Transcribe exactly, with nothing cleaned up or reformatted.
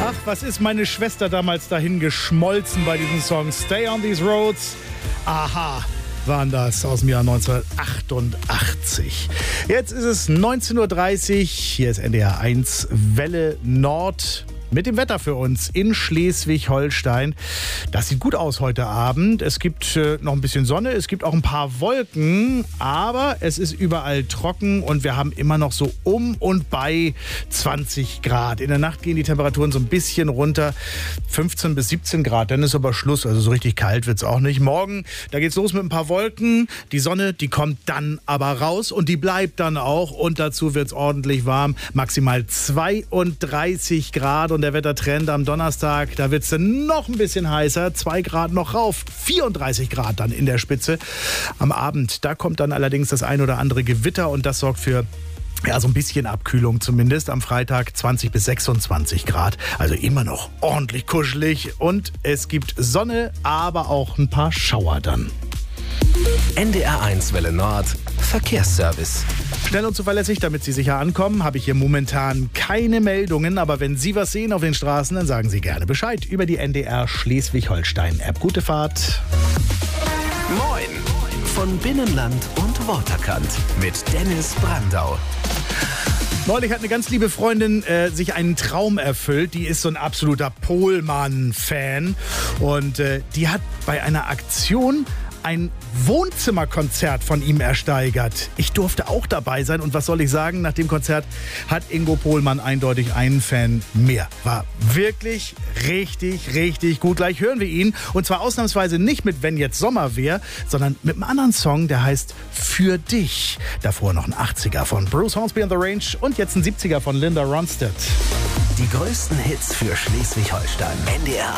Ach, was ist meine Schwester damals dahin geschmolzen bei diesem Song Stay on These Roads? Aha, waren das aus dem Jahr neunzehnhundertachtundachtzig. Jetzt ist es neunzehn Uhr dreißig, hier ist N D R eins Welle Nord. Mit dem Wetter für uns in Schleswig-Holstein. Das sieht gut aus heute Abend. Es gibt äh, noch ein bisschen Sonne, es gibt auch ein paar Wolken, aber es ist überall trocken und wir haben immer noch so um und bei zwanzig Grad. In der Nacht gehen die Temperaturen so ein bisschen runter, fünfzehn bis siebzehn Grad, dann ist aber Schluss, also so richtig kalt wird es auch nicht. Morgen, da geht's los mit ein paar Wolken, die Sonne, die kommt dann aber raus und die bleibt dann auch und dazu wird es ordentlich warm, maximal zweiunddreißig Grad. Und der Wettertrend am Donnerstag, da wird es dann noch ein bisschen heißer, zwei Grad noch rauf, vierunddreißig Grad dann in der Spitze. Am Abend, da kommt dann allerdings das ein oder andere Gewitter und das sorgt für ja, so ein bisschen Abkühlung zumindest. Am Freitag zwanzig bis sechsundzwanzig Grad, also immer noch ordentlich kuschelig und es gibt Sonne, aber auch ein paar Schauer dann. N D R eins Welle Nord Verkehrsservice. Schnell und zuverlässig, damit Sie sicher ankommen, habe ich hier momentan keine Meldungen. Aber wenn Sie was sehen auf den Straßen, dann sagen Sie gerne Bescheid über die N D R Schleswig-Holstein-App. Gute Fahrt. Moin von Binnenland und Waterkant mit Dennis Brandau. Neulich hat eine ganz liebe Freundin äh, sich einen Traum erfüllt. Die ist so ein absoluter Pohlmann-Fan. Und äh, die hat bei einer Aktion ein Wohnzimmerkonzert von ihm ersteigert. Ich durfte auch dabei sein und was soll ich sagen, nach dem Konzert hat Ingo Pohlmann eindeutig einen Fan mehr. War wirklich richtig, richtig gut. Gleich hören wir ihn und zwar ausnahmsweise nicht mit Wenn jetzt Sommer wär, sondern mit einem anderen Song, der heißt Für dich. Davor noch ein achtziger von Bruce Hornsby and the Range und jetzt ein siebziger von Linda Ronstadt. Die größten Hits für Schleswig-Holstein. N D R